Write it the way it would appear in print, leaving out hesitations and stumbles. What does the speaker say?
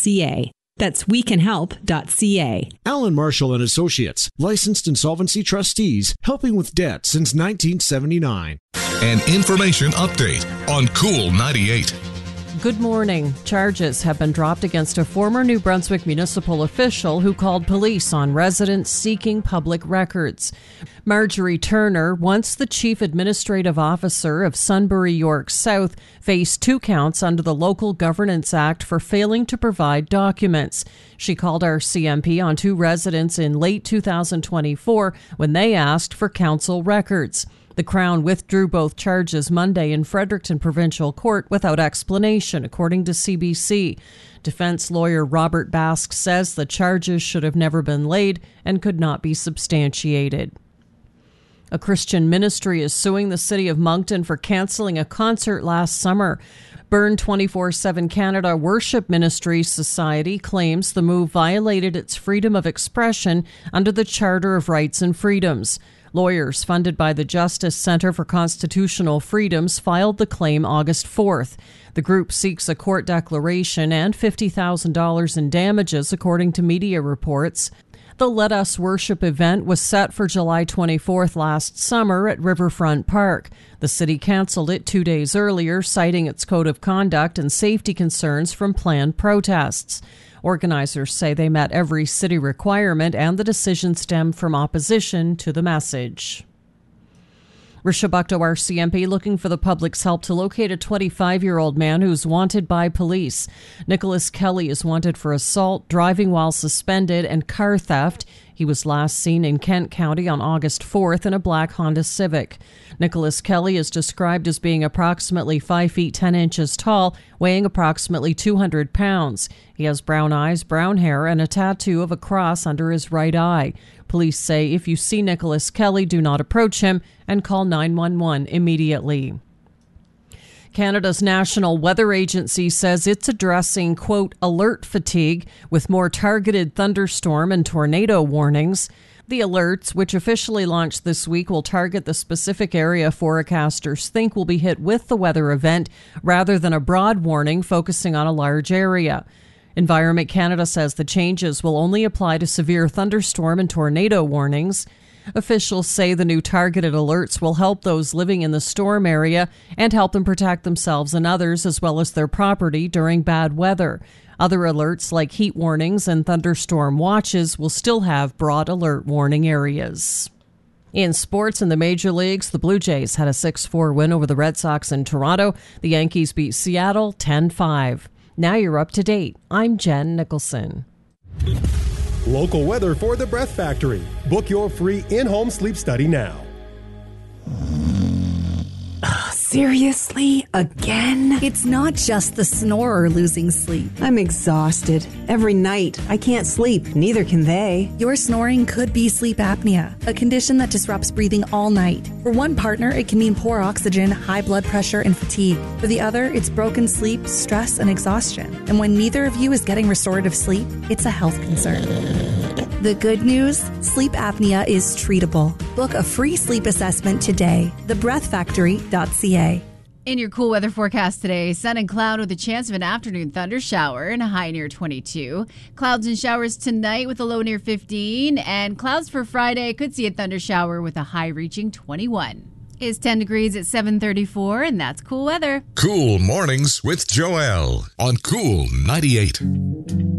wecanhelp.ca. That's wecanhelp.ca. Alan Marshall and Associates, licensed insolvency trustees, helping with debt since 1979. An information update on Cool 98. Good morning. Charges have been dropped against a former New Brunswick municipal official who called police on residents seeking public records. Marjorie Turner, once the chief administrative officer of Sunbury York South, faced 2 counts under the Local Governance Act for failing to provide documents. She called RCMP on 2 residents in late 2024 when they asked for council records. The Crown withdrew both charges Monday in Fredericton Provincial Court without explanation, according to CBC. Defense lawyer Robert Bask says the charges should have never been laid and could not be substantiated. A Christian ministry is suing the city of Moncton for cancelling a concert last summer. Burn 24/7 Canada Worship Ministries Society claims the move violated its freedom of expression under the Charter of Rights and Freedoms. Lawyers funded by the Justice Centre for Constitutional Freedoms filed the claim August 4th. The group seeks a court declaration and $50,000 in damages, according to media reports. The Let Us Worship event was set for July 24th last summer at Riverfront Park. The city cancelled it 2 days earlier, citing its code of conduct and safety concerns from planned protests. Organizers say they met every city requirement and the decision stemmed from opposition to the message. Rishabukto RCMP looking for the public's help to locate a 25-year-old man who's wanted by police. Nicholas Kelly is wanted for assault, driving while suspended, and car theft. He was last seen in Kent County on August 4th in a black Honda Civic. Nicholas Kelly is described as being approximately 5 feet 10 inches tall, weighing approximately 200 pounds. He has brown eyes, brown hair, and a tattoo of a cross under his right eye. Police say if you see Nicholas Kelly, do not approach him and call 911 immediately. Canada's National Weather Agency says it's addressing, quote, alert fatigue with more targeted thunderstorm and tornado warnings. The alerts, which officially launched this week, will target the specific area forecasters think will be hit with the weather event rather than a broad warning focusing on a large area. Environment Canada says the changes will only apply to severe thunderstorm and tornado warnings. Officials say the new targeted alerts will help those living in the storm area and help them protect themselves and others as well as their property during bad weather. Other alerts like heat warnings and thunderstorm watches will still have broad alert warning areas. In sports in the major leagues, the Blue Jays had a 6-4 win over the Red Sox in Toronto. The Yankees beat Seattle 10-5. Now you're up to date. I'm Jen Nicholson. Local weather for the Breath Factory. Book your free in-home sleep study now. Seriously? Again? It's not just the snorer losing sleep. I'm exhausted. Every night. I can't sleep. Neither can they. Your snoring could be sleep apnea, a condition that disrupts breathing all night. For one partner, it can mean poor oxygen, high blood pressure, and fatigue. For the other, it's broken sleep, stress, and exhaustion. And when neither of you is getting restorative sleep, it's a health concern. The good news? Sleep apnea is treatable. Book a free sleep assessment today. thebreathfactory.ca. In your cool weather forecast today, sun and cloud with a chance of an afternoon thunder shower and a high near 22. Clouds and showers tonight with a low near 15. And clouds for Friday could see a thunder shower with a high reaching 21. It's 10 degrees at 7:34, and that's cool weather. Cool Mornings with Joelle on Cool 98.